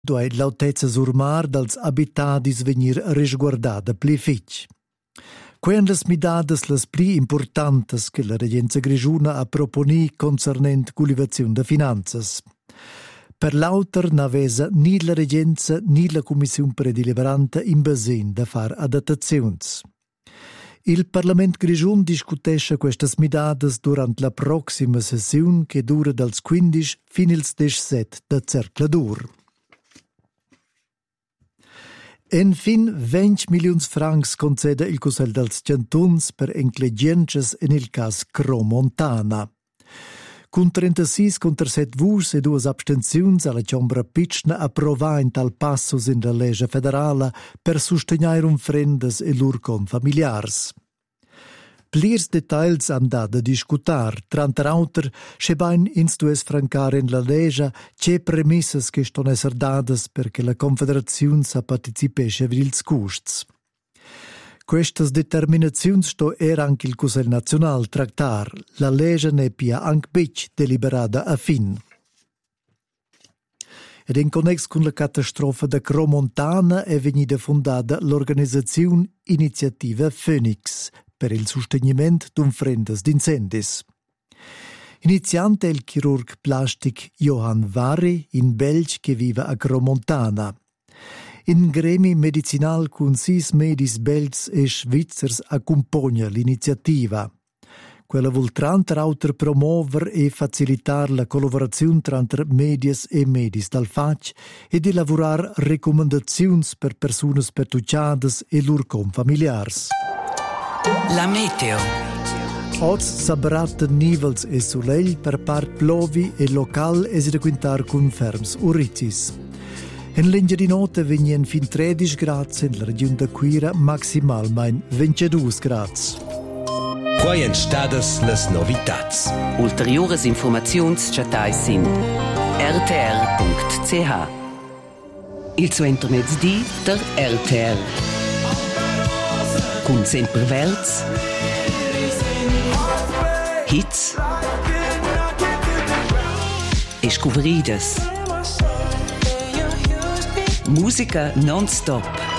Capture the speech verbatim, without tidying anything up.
Duai l'autezza surmar dals abitadis venir resguardada pli fitg. Quen las midadas las pli importantes che la regenza grigiuna ha proponi concernent cultivazione de finanzas. Per l'auter n'avesa ni la regenza ni la commissione predeliberante in basin da far adattazions. Il Parlament grigiun discutesce questas midadas durant la proxima sessiun che dura dals quindici fin ils diciassette da cercladur. En fin, venti milions francs concede il Cussel dels Cantuns per enclegiences en il cas Cromontana. Con trentasei contra sette vus e duas abstenziuns alla Ciambra Pitschna approvà in tal passus in la legge federala per sostenere un frendes e lur con familiars. Plirs details han da da discutar, tranter auter, che bain ins dues francar in la legge c'è premissas che ston esser dadas perché la Confederazione sa participesce vid ils custs. Questas determinaziuns sto era anche il Cussel Nazional tractar, la legge ne pia anche bic deliberada a fin. Ed in connex con la catastrofa da Cromontana è venuta fondata l'organizzazione Iniziativa Phoenix per il sostenimento d'un frendes d'incendis. Iniziante il chirurg plastic Johann Varri in Belg che vive a Cromontana. In gremi medicinal con sis medis belgs e svizzers accompagna l'iniziativa. Quella vuol tranter auter promover e facilitar la collaborazione tra medias e medis dal fac e di lavorar recommendazioni per persone pertucciadas e lur confamiliars. La meteo. Oz sabrat nivels e soleil per part plovi e local es da quintar con ferms urizis. En l'engia di notte venien fin tredici gradi in la regione da Quira, maximal mein ventidue gradi. Quai en stadas las novitats. Ulteriores informaziuns chatais in r t r punct c h. Il suo intermezzi der R T R. Con sempre verz, hits e scuveridas. Musica non-stop.